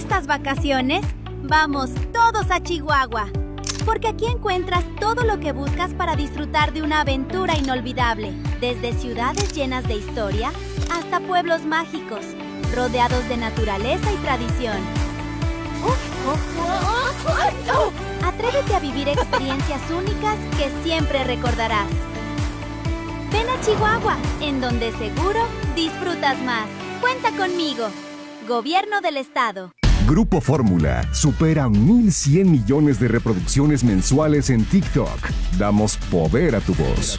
Estas vacaciones, vamos todos a Chihuahua, porque aquí encuentras todo lo que buscas para disfrutar de una aventura inolvidable, desde ciudades llenas de historia hasta pueblos mágicos, rodeados de naturaleza y tradición. Atrévete a vivir experiencias únicas que siempre recordarás. Ven a Chihuahua, en donde seguro disfrutas más. Cuenta conmigo. Gobierno del Estado. Grupo Fórmula supera 1,100 millones de reproducciones mensuales en TikTok. Damos poder a tu voz.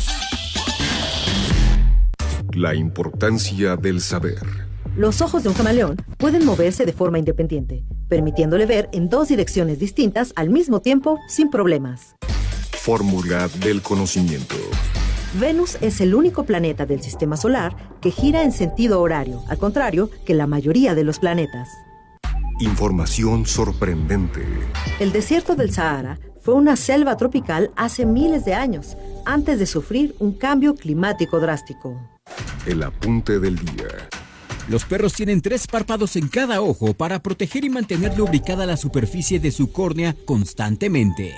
La importancia del saber. Los ojos de un camaleón pueden moverse de forma independiente, permitiéndole ver en 2 direcciones distintas al mismo tiempo sin problemas. Fórmula del conocimiento. Venus es el único planeta del sistema solar que gira en sentido horario, al contrario que la mayoría de los planetas. Información sorprendente. El desierto del Sahara fue una selva tropical hace miles de años, antes de sufrir un cambio climático drástico. El apunte del día. Los perros tienen 3 párpados en cada ojo para proteger y mantener lubricada la superficie de su córnea constantemente.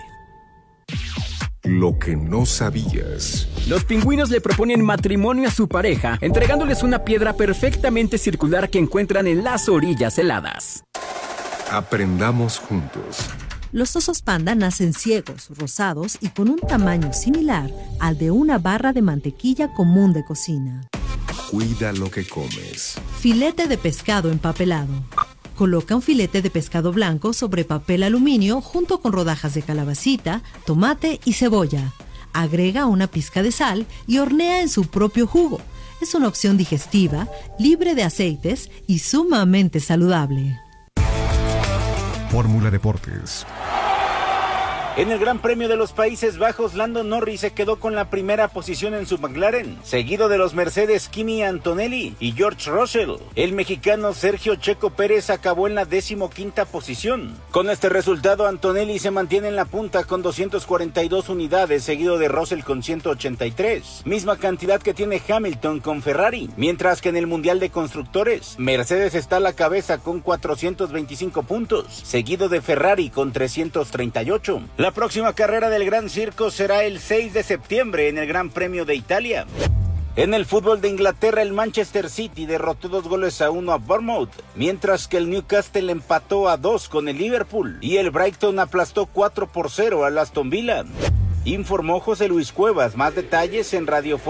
Lo que no sabías. Los pingüinos le proponen matrimonio a su pareja, entregándoles una piedra perfectamente circular que encuentran en las orillas heladas. Aprendamos juntos. Los osos panda nacen ciegos, rosados y con un tamaño similar al de una barra de mantequilla común de cocina. Cuida lo que comes. Filete de pescado empapelado. Coloca un filete de pescado blanco sobre papel aluminio junto con rodajas de calabacita, tomate y cebolla. Agrega una pizca de sal y hornea en su propio jugo. Es una opción digestiva, libre de aceites y sumamente saludable. Fórmula Deportes. En el Gran Premio de los Países Bajos, Lando Norris se quedó con la primera posición en su McLaren, seguido de los Mercedes Kimi Antonelli y George Russell. El mexicano Sergio Checo Pérez acabó en la 15ª posición. Con este resultado, Antonelli se mantiene en la punta con 242 unidades, seguido de Russell con 183, misma cantidad que tiene Hamilton con Ferrari, mientras que en el Mundial de Constructores, Mercedes está a la cabeza con 425 puntos, seguido de Ferrari con 338. La próxima carrera del Gran Circo será el 6 de septiembre en el Gran Premio de Italia. En el fútbol de Inglaterra, el Manchester City derrotó 2-1 a Bournemouth, mientras que el Newcastle empató a 2 con el Liverpool y el Brighton aplastó 4-0 al Aston Villa. Informó José Luis Cuevas. Más detalles en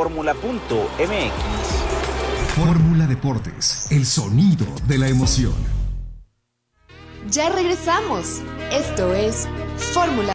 radioformula.mx. Fórmula Deportes, el sonido de la emoción. Ya regresamos. Esto es Fórmula.